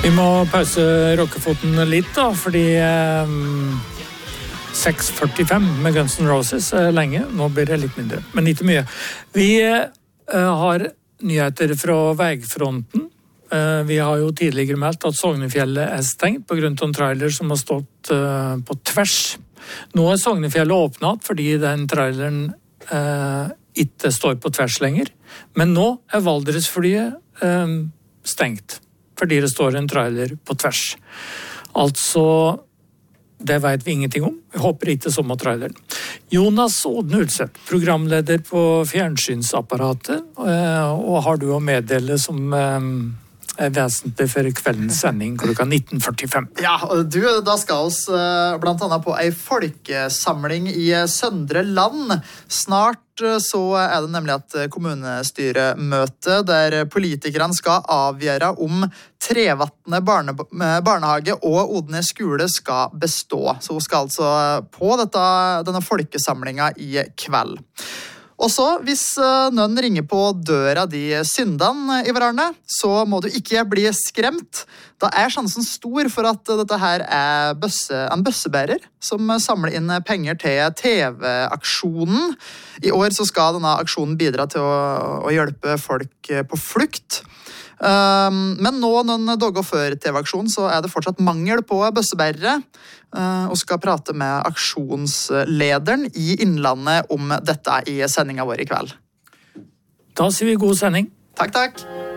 Vi må pause rockefoten litt da, fordi 6:45 med Guns N' Roses lenge. Nå blir det litt mindre, men ikke mye. Vi har nyheter fra vegfronten. Vi har jo tidligere meldt at Sognefjellet stengt på grunn av en trailer som har stått på tvers. Nå Sognefjellet åpnet fordi den traileren ikke står på tvers lenger. Men nå Valdresflyet stengt fordi det står en trailer på tvers. Altså, det vet vi ingenting om. Vi håper ikke som av traileren. Jonas Odden Ulseth, programleder på fjernsynsapparatet. Og har du å meddele som vesentlig for kveldens sending klokka 19:45? Ja, og da skal oss blant annet på en folkesamling i Søndre Land. Snart så det nemlig et kommunestyremøte der politikerne skal avgjøre om Trevatnet barnehage og Odnes skole skal bestå. Så hun skal altså på denne folkesamlingen i kveld. Og så, hvis noen ringer på døra di syndene i hverandre, så må du ikke bli skremt. Da sjansen stor for at dette her en bøssebærer som samler inn penger til TV-aksjonen. I år så skal denne aksjonen bidra til å hjelpe folk på flukt. Men nå, noen dager før TV-aksjonen, så det fortsatt mangel på bøssebærere. Og skal prate med aksjonslederen i Innlandet om dette i sendingen vår i kveld. Da sier vi god sending. Takk.